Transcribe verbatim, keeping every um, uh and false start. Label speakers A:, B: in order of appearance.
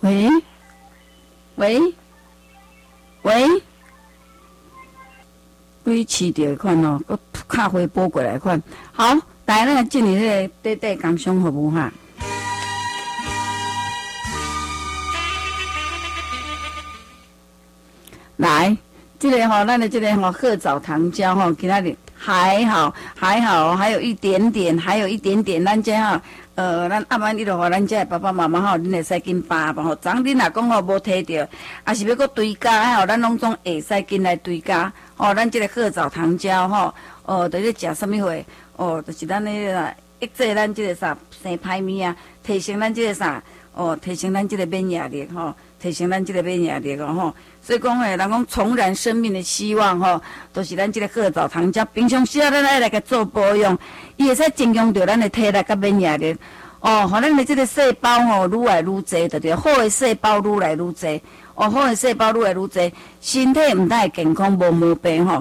A: 喂喂喂，微试着款哦，搁卡回拨过来款。好，来咱进入迄个短短工商服务哈。来，这个吼、哦，咱的这个吼、哦、褐藻糖胶吼，今仔日还好还好，还有一点点，还有一点点，咱这哈。呃，咱暗暝你著互咱遮爸爸妈妈吼，恁会使紧扒吧吼。昨恁若讲吼无摕着，也是要搁追加吼，咱拢总会使紧来追加。哦，咱即个褐藻糖胶吼，哦，著咧食啥物货？哦，就是咱迄个抑制咱即个啥生歹物啊，提升咱即个啥，哦，提升咱即个免疫力吼，提升咱即个免疫力哦吼。所以讲诶，人讲重燃生命的希望吼，都、就是咱即个褐藻糖胶。平常时啊，咱爱来个做保养，伊会使增强着咱的体力甲免疫力。哦，互咱的即个细胞吼愈来愈济，对对，好的细胞愈来愈济。哦，好的细胞愈来愈济，身体毋但会健康无毛病吼。